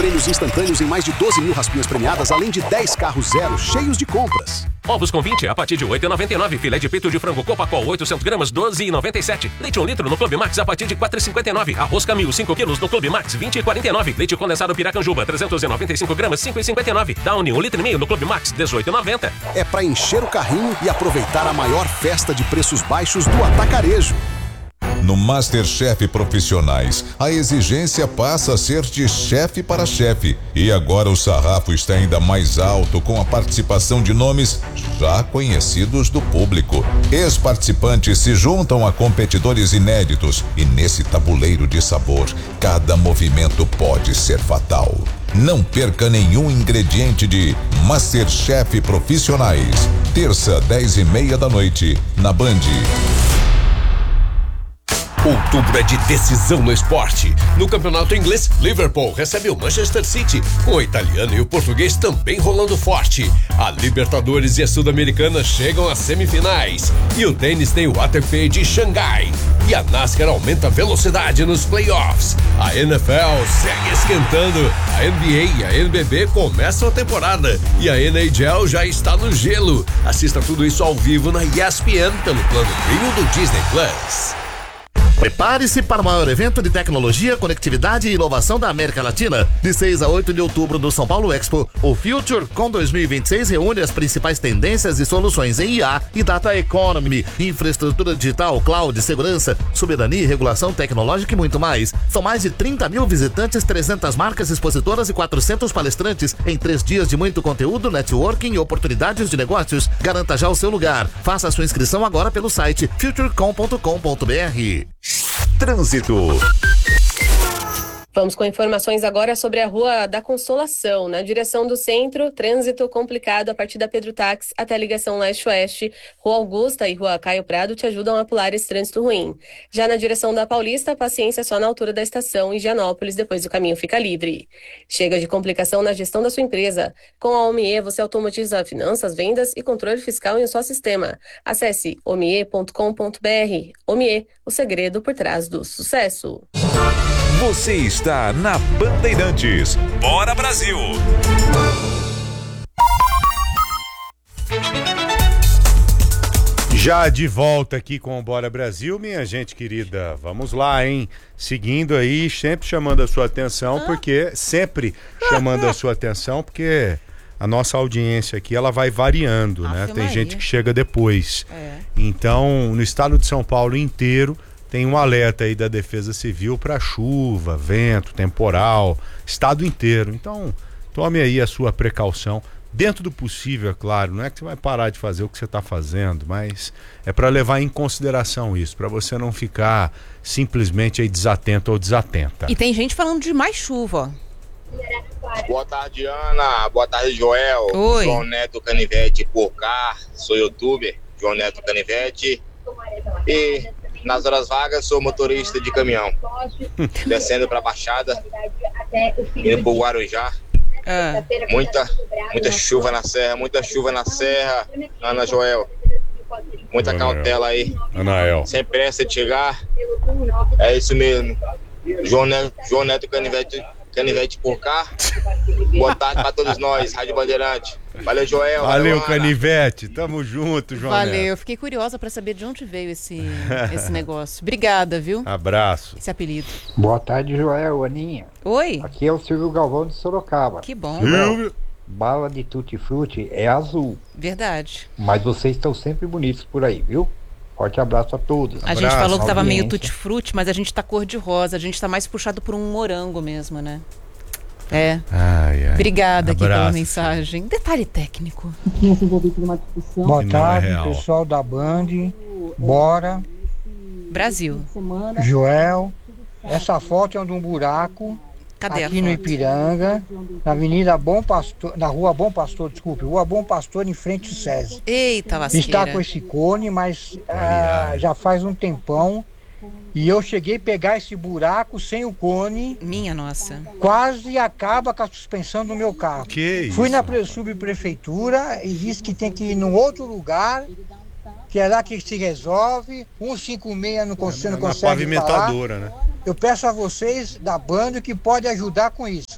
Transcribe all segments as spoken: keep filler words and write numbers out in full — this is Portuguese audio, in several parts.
prêmios instantâneos em mais de doze mil raspinhas premiadas, além de dez carros zero cheios de compras. Ovos com vinte a partir de oito reais e noventa e nove centavos. Filé de peito de frango Copacol oitocentos gramas, doze reais e noventa e sete centavos. Leite um litro no Clube Max a partir de quatro reais e cinquenta e nove centavos. Arroz Camil cinco quilos no Clube Max, vinte reais e quarenta e nove centavos. Leite condensado Piracanjuba trezentos e noventa e cinco gramas, cinco reais e cinquenta e nove centavos. Downy um litro e meio no Clube Max, dezoito reais e noventa centavos. É para encher o carrinho e aproveitar a maior festa de preços baixos do atacarejo. No MasterChef Profissionais, a exigência passa a ser de chefe para chefe. E agora o sarrafo está ainda mais alto com a participação de nomes já conhecidos do público. Ex-participantes se juntam a competidores inéditos e nesse tabuleiro de sabor, cada movimento pode ser fatal. Não perca nenhum ingrediente de MasterChef Profissionais. Terça, dez e meia da noite, na Band. Outubro é de decisão no esporte. No campeonato inglês, Liverpool recebe o Manchester City, com o italiano e o português também rolando forte. A Libertadores e a Sul-Americana chegam às semifinais. E o tênis tem o A T P de Xangai. E a NASCAR aumenta a velocidade nos playoffs. A N F L segue esquentando. A N B A e a N B B começam a temporada. E a N H L já está no gelo. Assista tudo isso ao vivo na E S P N pelo plano Premium do Disney Plus. Prepare-se para o maior evento de tecnologia, conectividade e inovação da América Latina. De seis a oito de outubro no São Paulo Expo, o FutureCon dois mil e vinte e seis reúne as principais tendências e soluções em I A e Data Economy, infraestrutura digital, cloud, segurança, soberania, regulação tecnológica e muito mais. São mais de trinta mil visitantes, trezentas marcas expositoras e quatrocentos palestrantes em três dias de muito conteúdo, networking e oportunidades de negócios. Garanta já o seu lugar. Faça a sua inscrição agora pelo site futurecom ponto com ponto b r. Trânsito. Vamos com informações agora sobre a Rua da Consolação. Na direção do centro, trânsito complicado a partir da Pedro Táxi até a ligação leste-oeste. Rua Augusta e Rua Caio Prado te ajudam a pular esse trânsito ruim. Já na direção da Paulista, paciência só na altura da estação em Higienópolis, depois o caminho fica livre. Chega de complicação na gestão da sua empresa. Com a Omie, você automatiza finanças, vendas e controle fiscal em um só sistema. Acesse omie ponto com ponto b r. Omie, o segredo por trás do sucesso. Você está na Bandeirantes. Bora Brasil! Já de volta aqui com o Bora Brasil, minha gente querida. Vamos lá, hein? Seguindo aí, sempre chamando a sua atenção, porque sempre chamando a sua atenção, porque a nossa audiência aqui, ela vai variando, né? Tem Maria. gente que chega depois. É. Então, no estado de São Paulo inteiro, tem um alerta aí da Defesa Civil para chuva, vento, temporal, estado inteiro. Então, tome aí a sua precaução, dentro do possível, é claro. Não é que você vai parar de fazer o que você está fazendo, mas é para levar em consideração isso, para você não ficar simplesmente aí desatento ou desatenta. E tem gente falando de mais chuva, ó. Boa tarde, Ana. Boa tarde, Joel. Oi. João Neto Canivete por cá. Sou youtuber, João Neto Canivete. E nas horas vagas sou motorista de caminhão. Descendo pra Baixada, indo pro Guarujá. Ah. Muita, muita chuva na serra, muita chuva na serra, Ana Joel. Muita Anael. cautela aí. Anael. Sem pressa de chegar. É isso mesmo. João Neto, João Neto Canivete, Canivete por cá. Boa tarde pra todos nós, Rádio Bandeirante. Valeu, Joel. Valeu, Ana. Canivete. Tamo junto, João Valeu, Neto. eu fiquei curiosa pra saber de onde veio esse, esse negócio. Obrigada, viu? Abraço. Esse apelido. Boa tarde, Joel, Aninha. Oi. Aqui é o Silvio Galvão de Sorocaba. Que bom. Silvio. Bala de tutti-frutti é azul. Verdade. Mas vocês estão sempre bonitos por aí, viu? Forte abraço a todos. A gente falou que tava meio tutti-frutti, mas a gente tá cor de rosa. A gente tá mais puxado por um morango mesmo, né? É. Ai, ai. Obrigada aqui pela Abraço. mensagem. Detalhe técnico. Boa Que não é tarde, real. pessoal da Band. Bora. Brasil. Joel. Essa foto é de um buraco. Cadê a aqui no foto? Ipiranga, na Avenida Bom Pastor, na Rua Bom Pastor, desculpe, Rua Bom Pastor, em frente ao SESI. Eita, lasqueira. Está com esse cone, mas ah, já faz um tempão. E eu cheguei a pegar esse buraco sem o cone. Minha nossa. Quase acaba com a suspensão do meu carro. Que Fui isso, na pre- subprefeitura e disse que tem que ir num outro lugar, que é lá que se resolve. cento e cinquenta e seis não, cons- não Na consegue falar. pavimentadora, né? Eu peço a vocês da banda que pode ajudar com isso.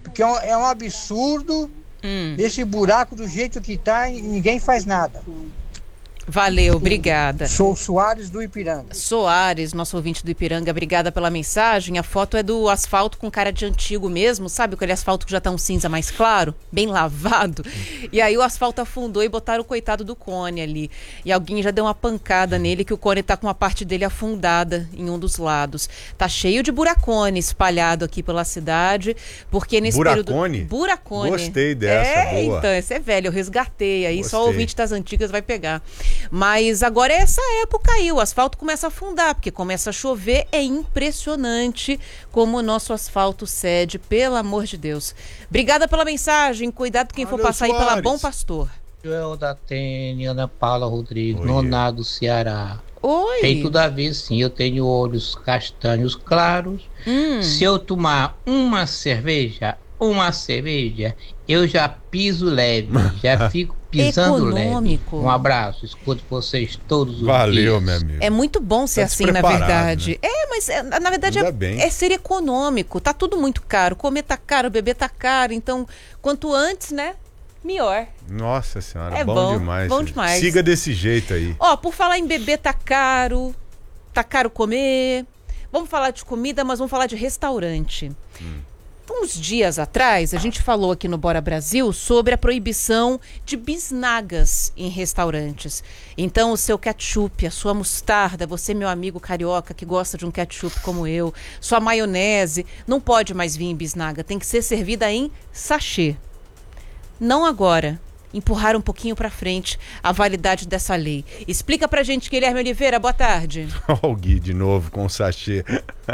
Porque é um, é um absurdo Hum. esse buraco do jeito que tá e ninguém faz nada. Valeu, obrigada. Sou Soares do Ipiranga. Soares, nosso ouvinte do Ipiranga, obrigada pela mensagem. A foto é do asfalto com cara de antigo mesmo, sabe? Aquele asfalto que já tá um cinza mais claro, bem lavado. E aí o asfalto afundou e botaram o coitado do Cone ali. E alguém já deu uma pancada nele, que o Cone tá com uma parte dele afundada em um dos lados. Tá cheio de buracone espalhado aqui pela cidade, porque nesse Buracone? período... Buracone? Gostei dessa, é, boa. então, esse é velho, eu resgatei aí, Gostei. só o ouvinte das antigas vai pegar. Mas agora é essa época aí, o asfalto começa a afundar, porque começa a chover, é impressionante como o nosso asfalto cede, pelo amor de Deus. Obrigada pela mensagem, cuidado quem for Valeu, passar aí pela Soares. Bom Pastor. Joel da Tênia, Ana Paula Rodrigues, Oi. Nonado, Ceará. Oi. Tem tudo a ver, sim. Eu tenho olhos castanhos claros. Hum. Se eu tomar uma cerveja, uma cerveja, eu já piso leve, já fico pisando Econômico. leve. Um abraço, escuto vocês todos os Valeu, dias. meu amigo. É muito bom ser Tá assim, na despreparado, verdade. É, mas é, na verdade Ainda é, bem. é ser econômico. Tá tudo muito caro. Comer tá caro, beber tá caro. Então, quanto antes, né? Melhor. Nossa senhora, É bom, bom, demais. bom demais. Siga desse jeito aí. Ó, por falar em beber tá caro, tá caro comer. Vamos falar de comida, mas vamos falar de restaurante. Hum. Uns dias atrás, a gente falou aqui no Bora Brasil sobre a proibição de bisnagas em restaurantes. Então, o seu ketchup, a sua mostarda, você, meu amigo carioca que gosta de um ketchup como eu, sua maionese, não pode mais vir em bisnaga, tem que ser servida em sachê. Não agora. Empurrar um pouquinho pra frente a validade dessa lei. Explica pra gente, Guilherme Oliveira, boa tarde. Ó o Gui de novo com o sachê.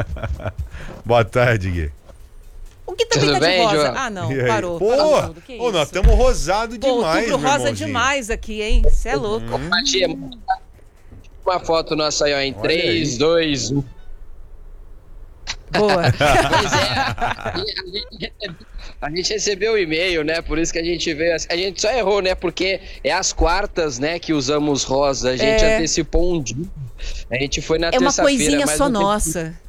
Boa tarde, Gui. O Gui também Tudo tá bem, de rosa. João? Ah, não, E aí? parou. Pô, parou tudo. Que ô, nós isso? estamos rosado Pô, demais, outubro meu rosa irmãozinho. demais aqui, hein? Você é louco. Tia, uma foto nossa aí, ó, em três, dois, um. Boa. Pois é. A gente recebeu o e-mail, né? Por isso que a gente veio. A gente só errou, né? Porque é as quartas, né? Que usamos rosa. A gente É. antecipou um dia. A gente foi na É uma terça-feira. coisinha mas só não teve- nossa.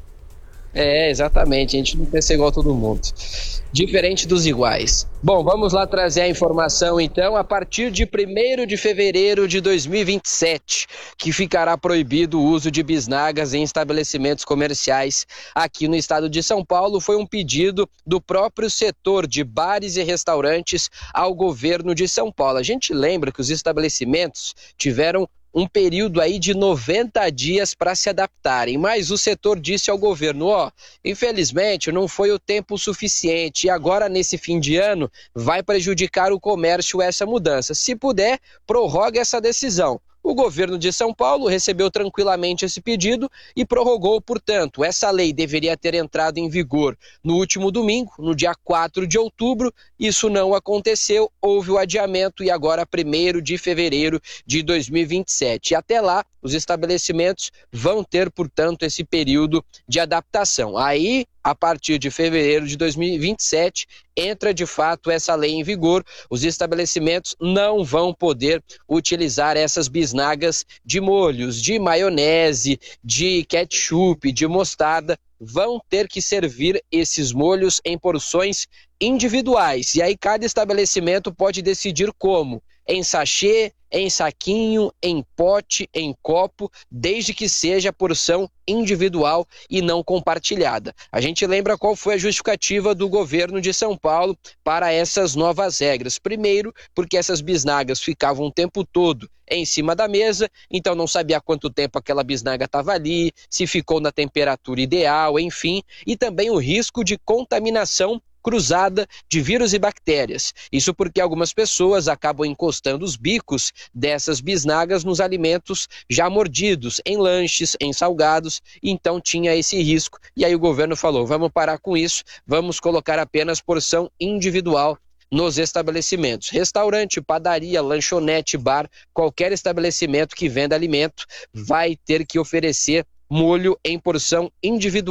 É, exatamente. A gente não quer ser igual a todo mundo. Diferente dos iguais. Bom, vamos lá trazer a informação, então. A partir de primeiro de fevereiro de dois mil e vinte e sete, que ficará proibido o uso de bisnagas em estabelecimentos comerciais aqui no estado de São Paulo, foi um pedido do próprio setor de bares e restaurantes ao governo de São Paulo. A gente lembra que os estabelecimentos tiveram um período aí de noventa dias para se adaptarem, mas o setor disse ao governo, ó, infelizmente não foi o tempo suficiente e agora nesse fim de ano vai prejudicar o comércio essa mudança. Se puder, prorrogue essa decisão. O governo de São Paulo recebeu tranquilamente esse pedido e prorrogou, portanto. Essa lei deveria ter entrado em vigor no último domingo, no dia quatro de outubro. Isso não aconteceu, houve o adiamento e agora primeiro de fevereiro de dois mil e vinte e sete. E até lá, os estabelecimentos vão ter, portanto, esse período de adaptação. Aí, a partir de fevereiro de dois mil e vinte e sete, entra de fato essa lei em vigor. Os estabelecimentos não vão poder utilizar essas bisnagas de molhos, de maionese, de ketchup, de mostarda. Vão ter que servir esses molhos em porções individuais. E aí cada estabelecimento pode decidir como. Em sachê, em saquinho, em pote, em copo, desde que seja porção individual e não compartilhada. A gente lembra qual foi a justificativa do governo de São Paulo para essas novas regras. Primeiro, porque essas bisnagas ficavam o tempo todo em cima da mesa, então não sabia há quanto tempo aquela bisnaga estava ali, se ficou na temperatura ideal, enfim, e também o risco de contaminação cruzada de vírus e bactérias. Isso porque algumas pessoas acabam encostando os bicos dessas bisnagas nos alimentos já mordidos, em lanches, em salgados, então tinha esse risco. E aí o governo falou, vamos parar com isso, vamos colocar apenas porção individual nos estabelecimentos. Restaurante, padaria, lanchonete, bar, qualquer estabelecimento que venda alimento vai ter que oferecer molho em porção individual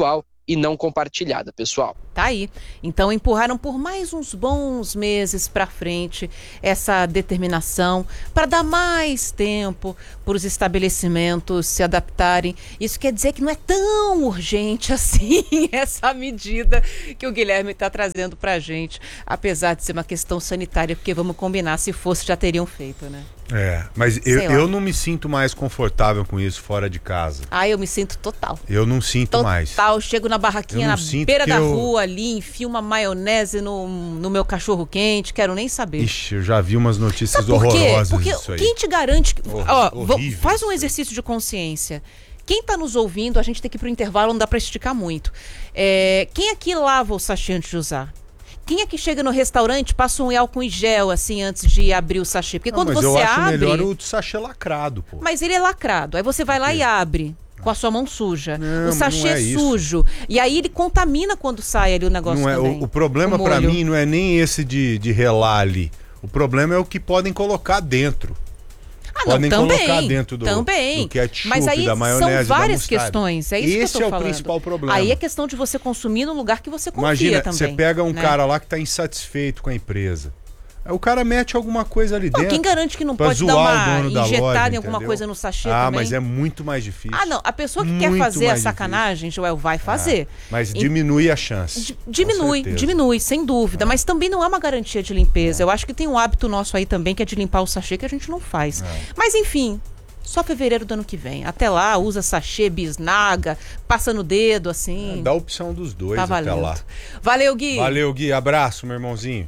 e não compartilhada, pessoal. Tá aí. Então empurraram por mais uns bons meses para frente essa determinação para dar mais tempo para os estabelecimentos se adaptarem. Isso quer dizer que não é tão urgente assim essa medida que o Guilherme está trazendo para a gente, apesar de ser uma questão sanitária, porque vamos combinar, se fosse já teriam feito, né? É, mas eu, eu não me sinto mais confortável com isso fora de casa. Ah, eu me sinto total. Eu não sinto total. mais. Total, chego na barraquinha na beira da eu... rua ali, enfio uma maionese no, no meu cachorro quente, quero nem saber. Ixi, eu já vi umas notícias Sabe por quê? horrorosas Porque disso aí. Quem te garante... Que... Hor- Ó, horrível faz um exercício de consciência. Quem está nos ouvindo, a gente tem que ir pro intervalo, não dá para esticar muito. É, quem aqui lava o sachê antes de usar? Quem é que chega no restaurante, passa um álcool em gel, assim, antes de abrir o sachê? Porque não, quando mas você eu acho abre... melhor o sachê lacrado, pô. Mas ele é lacrado. Aí você vai lá e abre com a sua mão suja. Não, o sachê não é, é isso. sujo. E aí ele contamina quando sai ali o negócio Não é, também. o, o problema O pra molho. mim não é nem esse de, de relar ali. O problema é o que podem colocar dentro. Ah, Podem não, também, colocar dentro do, também. do ketchup, Mas aí da maionese, são várias da mostarda. questões, é isso Esse que eu tô é falando. o principal problema. Aí é questão de você consumir no lugar que você confia Imagina, também. você pega um né? cara lá que tá insatisfeito com a empresa. Aí o cara mete alguma coisa ali Pô, dentro. quem garante que não pra pode dar zoar uma o dono da injetada loja, em alguma entendeu? coisa no sachê Ah, também? mas é muito mais difícil. Ah, não. A pessoa que Muito quer fazer a mais sacanagem, Joel, vai fazer. Ah, mas E- diminui a chance. D- Diminui, diminui, sem dúvida. Mas também não é uma garantia de limpeza. Eu acho que tem um hábito nosso aí também, que é de limpar o sachê, que a gente não faz. Mas enfim, só fevereiro do ano que vem. Até lá, usa sachê, bisnaga, passa no dedo, assim. É, dá a opção dos dois Tá até valendo. lá. Valeu, Gui. Valeu, Gui. Abraço, meu irmãozinho.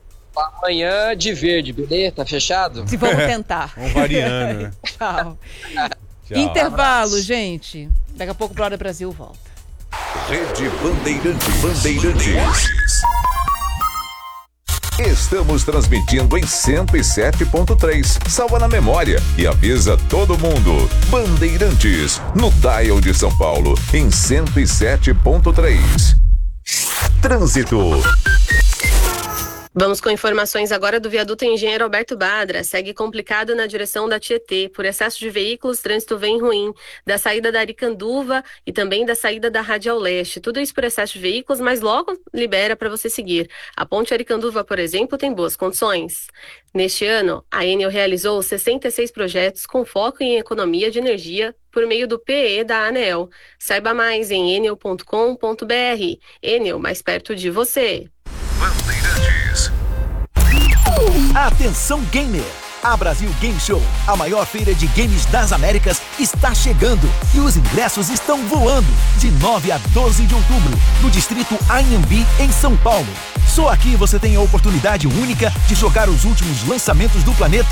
Amanhã de verde, beleza? Tá fechado? Se vamos tentar. Vamos variando, né? Tchau. Tchau. Intervalo, gente. Daqui a pouco o Bora Brasil volta. Rede Bandeirantes. Bandeirantes. Estamos transmitindo em cento e sete ponto três. Salva na memória e avisa todo mundo. Bandeirantes, no dial de São Paulo, em cento e sete ponto três. Trânsito. Vamos com informações agora do viaduto Engenheiro Alberto Badra. Segue complicado na direção da Tietê. Por excesso de veículos, trânsito vem ruim. Da saída da Aricanduva e também da saída da Radial Leste. Tudo isso por excesso de veículos, mas logo libera para você seguir. A ponte Aricanduva, por exemplo, tem boas condições. Neste ano, a Enel realizou sessenta e seis projetos com foco em economia de energia por meio do P E da ANEEL. Saiba mais em enel ponto com ponto br. Enel, mais perto de você. Atenção gamer! A Brasil Game Show, a maior feira de games das Américas, está chegando e os ingressos estão voando. De nove a doze de outubro, no distrito Anhembi, em São Paulo. Só aqui você tem a oportunidade única de jogar os últimos lançamentos do planeta